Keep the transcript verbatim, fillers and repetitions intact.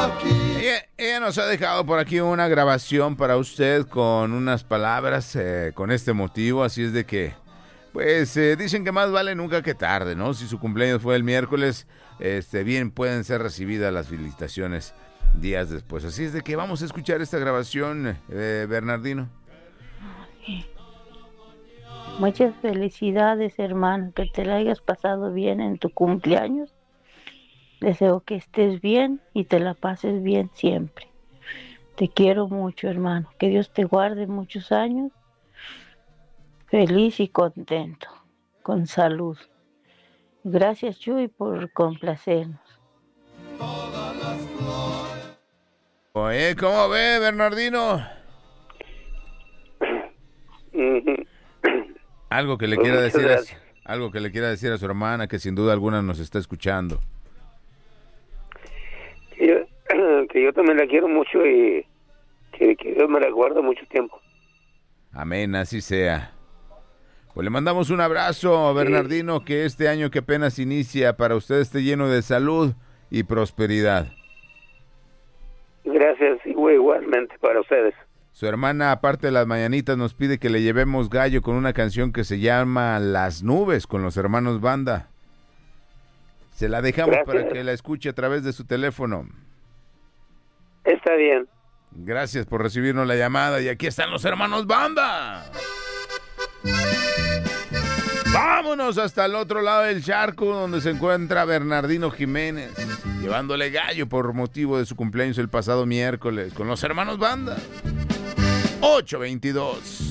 Ella, ella nos ha dejado por aquí una grabación para usted con unas palabras eh, con este motivo, así es de que, pues eh, dicen que más vale nunca que tarde, ¿no? Si su cumpleaños fue el miércoles, este, bien pueden ser recibidas las felicitaciones días después. Así es de que vamos a escuchar esta grabación, eh, Bernardino. Muchas felicidades, hermano, que te la hayas pasado bien en tu cumpleaños. Deseo que estés bien y te la pases bien siempre. Te quiero mucho, hermano. Que Dios te guarde muchos años. Feliz y contento. Con salud. Gracias, Chuy, por complacernos. Oye, ¿cómo ve, Bernardino? Algo que le quiera decir a, algo que le quiera decir a su hermana, que sin duda alguna nos está escuchando. Que yo, que yo también la quiero mucho y que, que Dios me la guarde mucho tiempo. Amén, así sea. Pues le mandamos un abrazo a Bernardino, sí. Que este año que apenas inicia para usted esté lleno de salud y prosperidad. Gracias, igualmente para ustedes. Su hermana, aparte de las mañanitas, nos pide que le llevemos gallo con una canción que se llama Las Nubes, con los hermanos Banda. Se la dejamos Gracias. Para que la escuche a través de su teléfono. Está bien. Gracias por recibirnos la llamada y aquí están los hermanos Banda. Vámonos hasta el otro lado del charco donde se encuentra Bernardino Jiménez, llevándole gallo por motivo de su cumpleaños el pasado miércoles con los hermanos Banda. ocho veintidós.